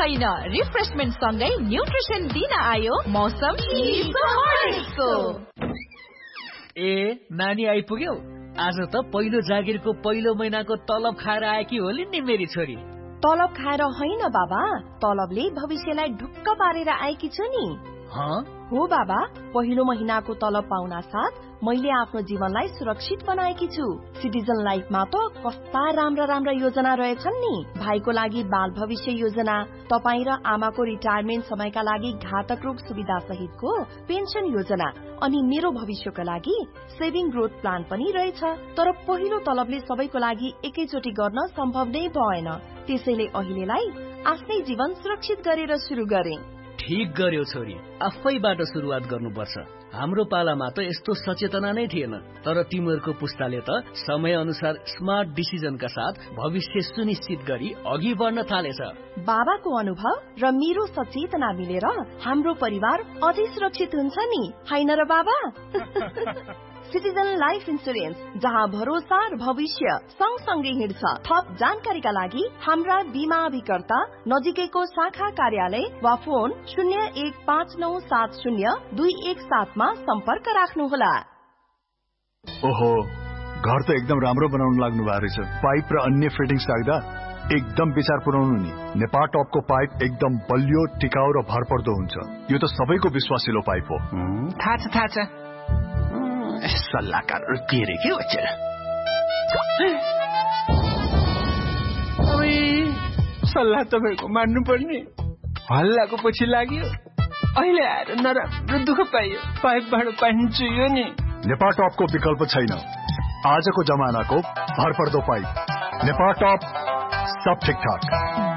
होइन, रिफ्रेशमेन्ट सँगै न्युट्रिसन दिन आयो मौसम हर्लिक्सको। ए नानी आइपुग्यौ? आज त पहिलो जागिरको पहिलो महिनाको तलब खाएर आएकी होली नि मेरी छोरी। तलब खाएर होइन बाबा, तलबले भविष्यलाई ढुक्क पारेर आएकी छु नि। हो बाबा, पहिलो महिनाको तलब पाउना साथ मैले आफ्नो जीवनलाई सुरक्षित बनाएकी छु। सिटिजन लाइफमा त कस्ता राम्रा योजना रहेछन् नि। भाइको लागि बाल भविष्य योजना, तपाई र आमाको रिटायरमेन्ट समयका लागि घातक रोग सुविधा सहितको पेन्सन योजना, अनि मेरो भविष्यको लागि सेभिङ ग्रोथ प्लान पनि रहेछ। तर पहिलो तलबले सबैको लागि एकैचोटि गर्न सम्भव नै भएन, त्यसैले अहिलेलाई आफ्नै जीवन सुरक्षित गरेर सुरु गरे। ठीक गर्यो छोरी, आफैबाट सुरुवात गर्नुपर्छ। हाम्रो पालामा त यस्तो सचेतना नै थिएन, तर तिमीहरूको पुस्ताले त समय अनुसार स्मार्ट डिसिजनका साथ भविष्य सुनिश्चित गरी अघि बढ्न थालेछ। बाबाको अनुभव र मेरो सचेतना मिलेर हाम्रो परिवार अझै सुरक्षित हुन्छ नि, हैन र बाबा? सिटिजन लाइफ इन्सुरेन्स, जहाँ भरोसा र भविष्य सँगसँगै हिँड्छ। थप जानकारीका लागि हाम्रा बीमा अभिकर्ता, नजिकैको शाखा कार्यालय वा फोन 0159702117 मा सम्पर्क राख्नुहोला। ओहो, घर त एकदम राम्रो बनाउन लाग्नु भएको रहेछ। पाइप र अन्य फिटिङ्स राख्दा एकदम विचार पुर्याउनु नि। नेपाल टपको पाइप एकदम बलियो, टिकाउ र भरपर्दो हुन्छ। यो त सबैको विश्वासिलो पाइप हो। थाहा छ सल्लाहकारहरु के रे के हुन्छ? सल्लाह तपाईको मान्नु पर्ने। हल्लाको पछि लाग्यो, अहिले आएर नराम्रो दुःख पाइयो। पाइपबाट पानी चुइयो नि। नेपाल टपको विकल्प छैन। आजको जमानाको भरपर्दो पाइप नेपाल टप, सब ठिकठाक।